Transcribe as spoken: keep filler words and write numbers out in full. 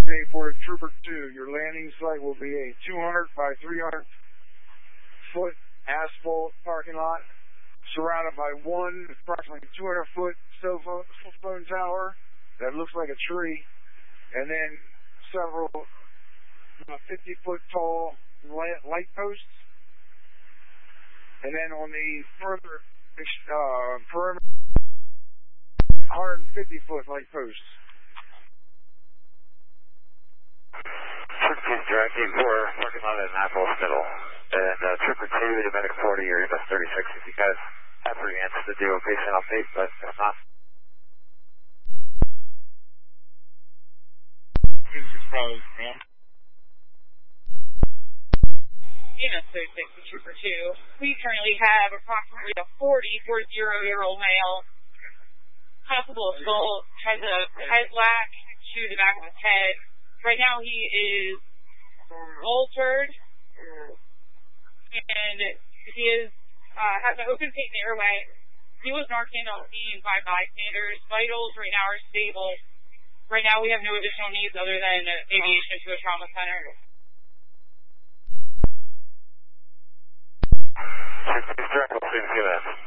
Okay, for Trooper two, your landing site will be a two hundred by three hundred foot asphalt parking lot surrounded by one approximately two hundred foot cell phone tower that looks like a tree, and then several uh, fifty foot tall light posts. And then on the further uh, perimeter, one hundred fifty foot light posts. Trooper two, directing for parking lot at Annapolis Middle. And uh, Trooper two, the medic forty, or E M S thirty-six, if you guys have three answers to do a patient update, but if not. This is probably, man. E M S thirty-six to Trooper two. We currently have approximately a forty-four-year-old male. Possible assault, has a head lack to the back of his head. Right now he is altered, and he is uh, has an open pit airway. He was narked in on scene by bystanders. Vitals right now are stable. Right now we have no additional needs other than aviation to a trauma center. Direct, we'll see you then.